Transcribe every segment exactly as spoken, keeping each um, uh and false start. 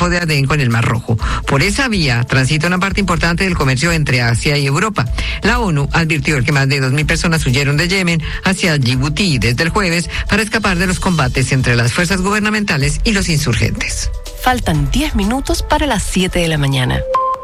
Golfo de Adén con el Mar Rojo. Por esa vía transita una parte importante del comercio entre Asia y Europa. La ONU advirtió que más de dos mil personas huyeron de Yemen hacia Djibouti desde el jueves para escapar de los combates entre las fuerzas gubernamentales y los insurgentes. Faltan diez minutos para las siete de la mañana.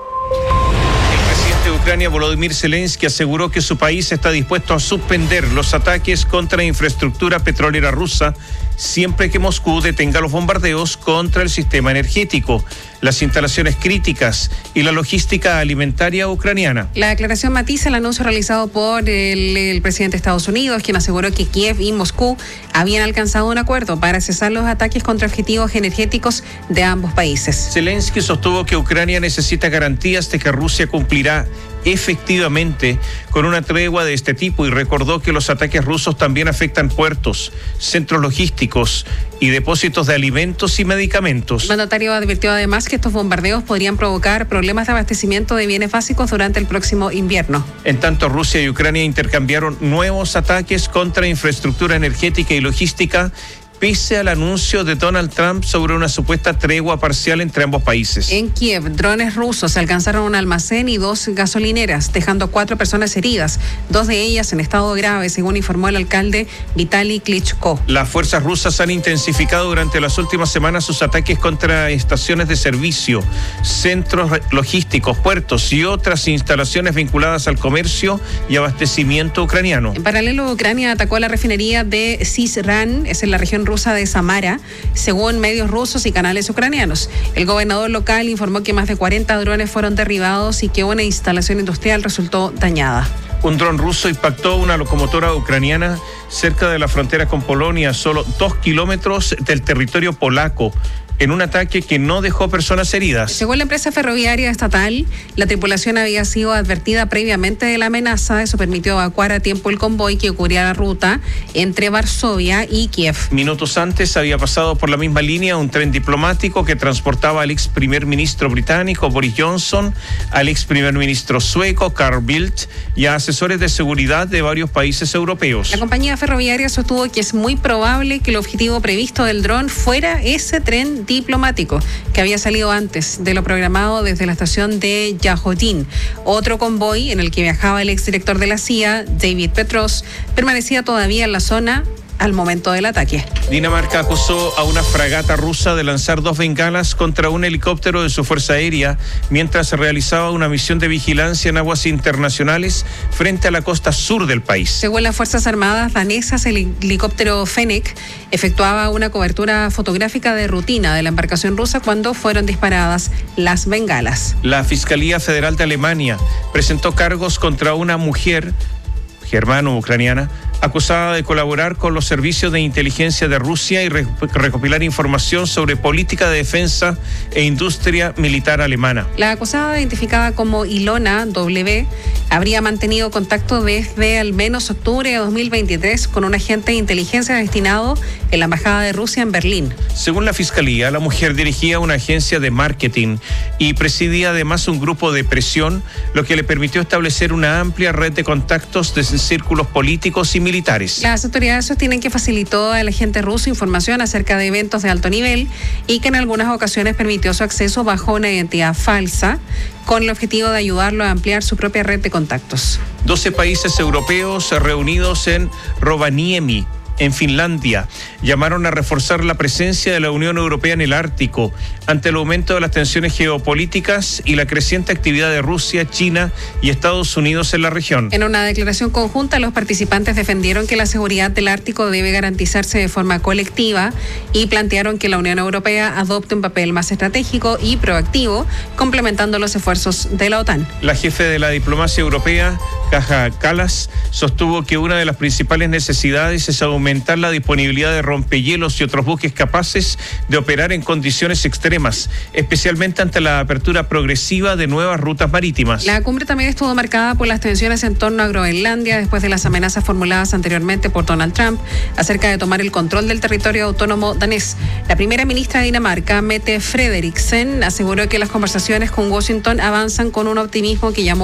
El presidente de Ucrania, Volodymyr Zelensky, aseguró que su país está dispuesto a suspender los ataques contra la infraestructura petrolera rusa siempre que Moscú detenga los bombardeos contra el sistema energético, las instalaciones críticas y la logística alimentaria ucraniana. La declaración matiza el anuncio realizado por el, el presidente de Estados Unidos, quien aseguró que Kiev y Moscú habían alcanzado un acuerdo para cesar los ataques contra objetivos energéticos de ambos países. Zelensky sostuvo que Ucrania necesita garantías de que Rusia cumplirá efectivamente con una tregua de este tipo y recordó que los ataques rusos también afectan puertos, centros logísticos y depósitos de alimentos y medicamentos. El mandatario advirtió además que estos bombardeos podrían provocar problemas de abastecimiento de bienes básicos durante el próximo invierno. En tanto, Rusia y Ucrania intercambiaron nuevos ataques contra infraestructura energética y logística, pese al anuncio de Donald Trump sobre una supuesta tregua parcial entre ambos países. En Kiev, drones rusos alcanzaron un almacén y dos gasolineras, dejando cuatro personas heridas, dos de ellas en estado grave, según informó el alcalde Vitaly Klitschko. Las fuerzas rusas han intensificado durante las últimas semanas sus ataques contra estaciones de servicio, centros logísticos, puertos y otras instalaciones vinculadas al comercio y abastecimiento ucraniano. En paralelo, Ucrania atacó la refinería de Syzran, es en la región rusa de Samara, según medios rusos y canales ucranianos. El gobernador local informó que más de cuarenta drones fueron derribados y que una instalación industrial resultó dañada. Un dron ruso impactó una locomotora ucraniana cerca de la frontera con Polonia, a solo dos kilómetros del territorio polaco, en un ataque que no dejó personas heridas. Según la empresa ferroviaria estatal, la tripulación había sido advertida previamente de la amenaza. Eso permitió evacuar a tiempo el convoy que cubría la ruta entre Varsovia y Kiev. Minutos antes había pasado por la misma línea un tren diplomático que transportaba al ex primer ministro británico Boris Johnson, al ex primer ministro sueco Carl Bildt y a asesores de seguridad de varios países europeos. La compañía ferroviaria sostuvo que es muy probable que el objetivo previsto del dron fuera ese tren diplomático que había salido antes de lo programado desde la estación de Yahodin. Otro convoy en el que viajaba el exdirector de la C I A, David Petros, permanecía todavía en la zona al momento del ataque. Dinamarca acusó a una fragata rusa de lanzar dos bengalas contra un helicóptero de su fuerza aérea mientras se realizaba una misión de vigilancia en aguas internacionales frente a la costa sur del país. Según las Fuerzas Armadas danesas, el helicóptero Fennec efectuaba una cobertura fotográfica de rutina de la embarcación rusa cuando fueron disparadas las bengalas. La Fiscalía Federal de Alemania presentó cargos contra una mujer germano-ucraniana acusada de colaborar con los servicios de inteligencia de Rusia y re- recopilar información sobre política de defensa e industria militar alemana. La acusada, identificada como Ilona W., habría mantenido contacto desde al menos octubre de dos mil veintitrés con un agente de inteligencia destinado en la Embajada de Rusia en Berlín. Según la Fiscalía, la mujer dirigía una agencia de marketing y presidía además un grupo de presión, lo que le permitió establecer una amplia red de contactos desde círculos políticos y militares. Las autoridades sostienen que facilitó al agente ruso información acerca de eventos de alto nivel y que en algunas ocasiones permitió su acceso bajo una identidad falsa, con el objetivo de ayudarlo a ampliar su propia red de contactos. doce países europeos reunidos en Rovaniemi, en Finlandia, llamaron a reforzar la presencia de la Unión Europea en el Ártico ante el aumento de las tensiones geopolíticas y la creciente actividad de Rusia, China y Estados Unidos en la región. En una declaración conjunta, los participantes defendieron que la seguridad del Ártico debe garantizarse de forma colectiva y plantearon que la Unión Europea adopte un papel más estratégico y proactivo, complementando los esfuerzos de la OTAN. La jefe de la diplomacia europea, Kaja Kallas, sostuvo que una de las principales necesidades es aumentar la disponibilidad de rompehielos y otros buques capaces de operar en condiciones extremas, especialmente ante la apertura progresiva de nuevas rutas marítimas. La cumbre también estuvo marcada por las tensiones en torno a Groenlandia después de las amenazas formuladas anteriormente por Donald Trump acerca de tomar el control del territorio autónomo danés. La primera ministra de Dinamarca, Mette Frederiksen, aseguró que las conversaciones con Washington avanzan con un optimismo que llamó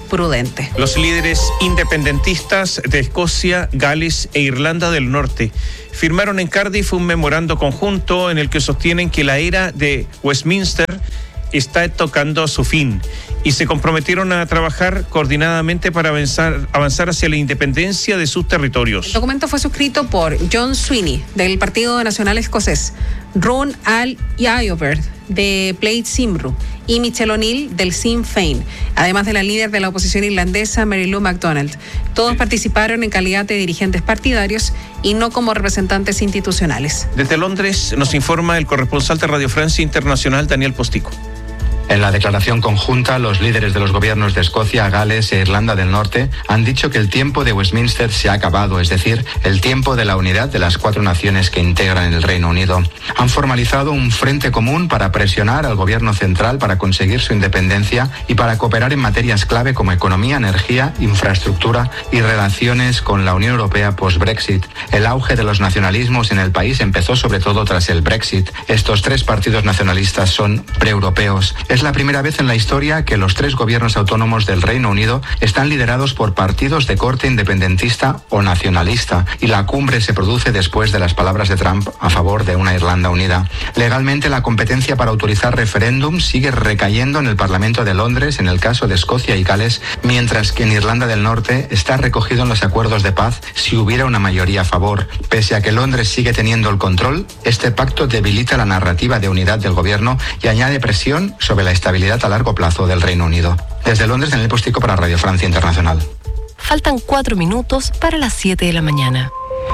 prudente. Los líderes independentistas de Escocia, Gales e Irlanda del Norte firmaron en Cardiff un memorando conjunto en el que sostienen que la era de Westminster está tocando a su fin y se comprometieron a trabajar coordinadamente para avanzar, avanzar hacia la independencia de sus territorios. El documento fue suscrito por John Sweeney, del Partido Nacional Escocés, Ron Al-Iober, de Plaid Cymru, y Michelle O'Neill, del Sinn Féin, además de la líder de la oposición irlandesa, Mary Lou McDonald. Todos sí. participaron en calidad de dirigentes partidarios y no como representantes institucionales. Desde Londres nos informa el corresponsal de Radio Francia Internacional, Daniel Postigo. En la declaración conjunta, los líderes de los gobiernos de Escocia, Gales e Irlanda del Norte han dicho que el tiempo de Westminster se ha acabado, es decir, el tiempo de la unidad de las cuatro naciones que integran el Reino Unido. Han formalizado un frente común para presionar al gobierno central para conseguir su independencia y para cooperar en materias clave como economía, energía, infraestructura y relaciones con la Unión Europea post-Brexit. El auge de los nacionalismos en el país empezó sobre todo tras el Brexit. Estos tres partidos nacionalistas son preeuropeos. Es la primera vez en la historia que los tres gobiernos autónomos del Reino Unido están liderados por partidos de corte independentista o nacionalista, y la cumbre se produce después de las palabras de Trump a favor de una Irlanda unida. Legalmente, la competencia para autorizar referéndums sigue recayendo en el Parlamento de Londres en el caso de Escocia y Gales, mientras que en Irlanda del Norte está recogido en los acuerdos de paz si hubiera una mayoría a favor. Pese a que Londres sigue teniendo el control, este pacto debilita la narrativa de unidad del gobierno y añade presión sobre la estabilidad a largo plazo del Reino Unido. Desde Londres, Daniel Postigo para Radio Francia Internacional. Faltan cuatro minutos para las siete de la mañana.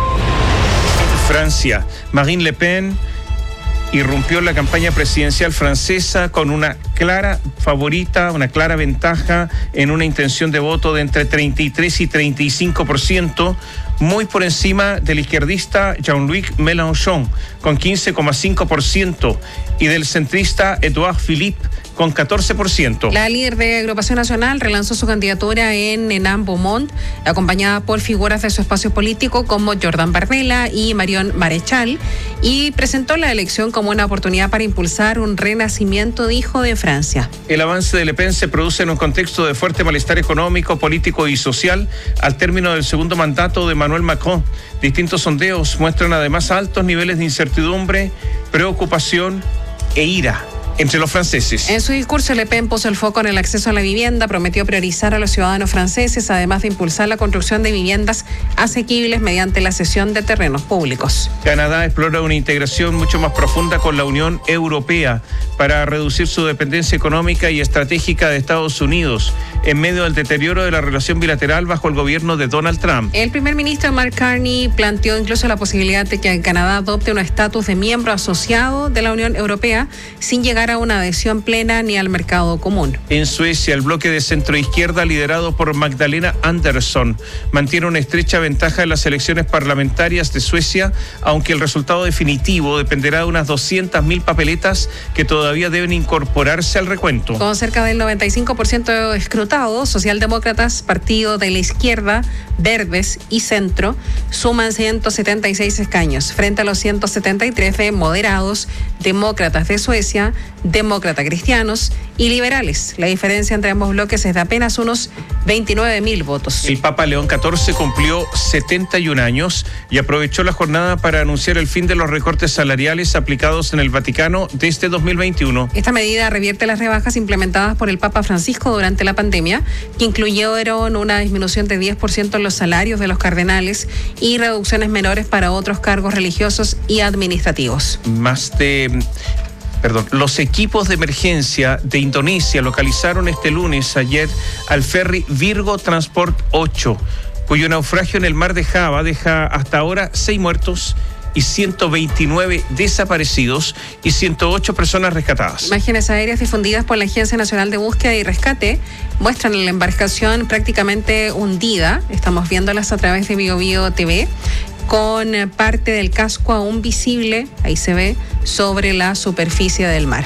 Francia. Marine Le Pen irrumpió la campaña presidencial francesa con una clara favorita, una clara ventaja en una intención de voto de entre treinta y tres y treinta y cinco por ciento, muy por encima del izquierdista Jean-Luc Mélenchon con quince coma cinco por ciento y del centrista Edouard Philippe con catorce por ciento. La líder de Agrupación Nacional relanzó su candidatura en Hénin-Beaumont, acompañada por figuras de su espacio político como Jordan Bardella y Marion Maréchal, y presentó la elección como una oportunidad para impulsar un renacimiento, dijo, de Francia. El avance de Le Pen se produce en un contexto de fuerte malestar económico, político y social al término del segundo mandato de Emmanuel Macron. Distintos sondeos muestran además altos niveles de incertidumbre, preocupación e ira entre los franceses. En su discurso, Le Pen puso el foco en el acceso a la vivienda, prometió priorizar a los ciudadanos franceses, además de impulsar la construcción de viviendas asequibles mediante la cesión de terrenos públicos. Canadá explora una integración mucho más profunda con la Unión Europea para reducir su dependencia económica y estratégica de Estados Unidos en medio del deterioro de la relación bilateral bajo el gobierno de Donald Trump. El primer ministro Mark Carney planteó incluso la posibilidad de que Canadá adopte un estatus de miembro asociado de la Unión Europea sin llegar a una adhesión plena ni al mercado común. En Suecia, el bloque de centroizquierda liderado por Magdalena Andersson mantiene una estrecha ventaja en las elecciones parlamentarias de Suecia, aunque el resultado definitivo dependerá de unas doscientas mil papeletas que todavía deben incorporarse al recuento. Con cerca del noventa y cinco por ciento escrutados, socialdemócratas, partido de la izquierda, verdes y centro suman ciento setenta y seis escaños frente a los ciento setenta y tres de moderados, demócratas de Suecia, demócratas cristianos y liberales. La diferencia entre ambos bloques es de apenas unos veintinueve mil votos. El Papa León catorce cumplió setenta y un años y aprovechó la jornada para anunciar el fin de los recortes salariales aplicados en el Vaticano desde dos mil veintiuno. Esta medida revierte las rebajas implementadas por el Papa Francisco durante la pandemia, que incluyeron una disminución de diez por ciento en los salarios de los cardenales y reducciones menores para otros cargos religiosos y administrativos. Más de... Perdón, los equipos de emergencia de Indonesia localizaron este lunes ayer al ferry Virgo Transport ocho, cuyo naufragio en el mar de Java deja hasta ahora seis muertos y ciento veintinueve desaparecidos y ciento ocho personas rescatadas. Imágenes aéreas difundidas por la Agencia Nacional de Búsqueda y Rescate muestran la embarcación prácticamente hundida. Estamos viéndolas a través de Bio Bio T V, con parte del casco aún visible, ahí se ve, sobre la superficie del mar.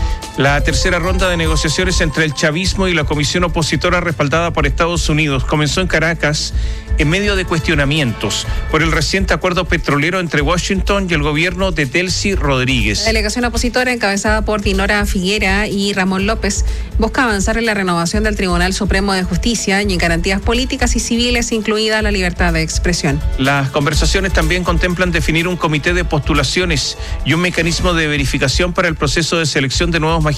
La tercera ronda de negociaciones entre el chavismo y la comisión opositora respaldada por Estados Unidos comenzó en Caracas en medio de cuestionamientos por el reciente acuerdo petrolero entre Washington y el gobierno de Delcy Rodríguez. La delegación opositora, encabezada por Dinora Figuera y Ramón López, busca avanzar en la renovación del Tribunal Supremo de Justicia y en garantías políticas y civiles, incluida la libertad de expresión. Las conversaciones también contemplan definir un comité de postulaciones y un mecanismo de verificación para el proceso de selección de nuevos magistrados